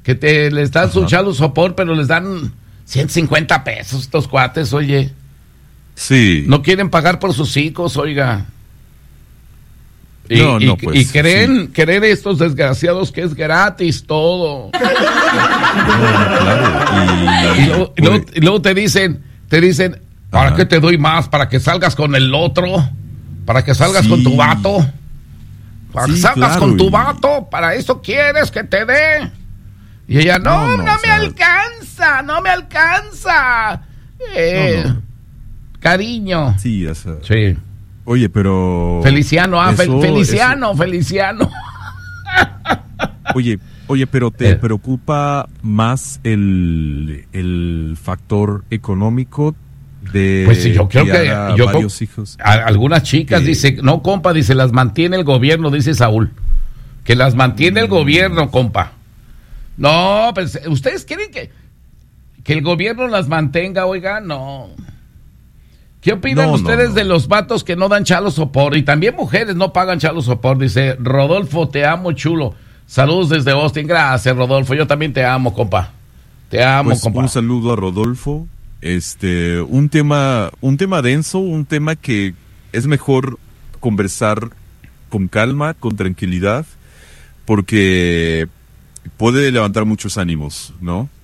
que les dan su Ajá. child support, pero les dan 150 pesos estos cuates, oye. Sí. No quieren pagar por sus hijos, oiga. Pues, creen estos desgraciados que es gratis todo. Claro. Y luego te dicen, ¿para Ajá. qué te doy más? ¿Para que salgas con el otro? ¿Para que salgas con tu vato? ¿Para que salgas con tu vato? ¿Para eso quieres que te dé? Y ella, no me alcanza, no me alcanza. Cariño. Sí, o sea. Sí. Oye, pero... Feliciano, Feliciano. Oye, pero ¿te preocupa más el factor económico de pues sí, yo creo que varios hijos? Algunas chicas dice, no, compa, dice, las mantiene el gobierno, dice Saúl. Que las mantiene el gobierno, compa. No, pues, ¿ustedes quieren que el gobierno las mantenga, oiga? No. ¿Qué opinan ustedes de los vatos que no dan chalo sopor? Y también mujeres no pagan chalo sopor. Dice, Rodolfo, te amo, chulo. Saludos desde Austin. Gracias, Rodolfo. Yo también te amo, compa. Te amo, pues, compa. Un saludo a Rodolfo. Un tema denso, un tema que es mejor conversar con calma, con tranquilidad, porque puede levantar muchos ánimos, ¿no?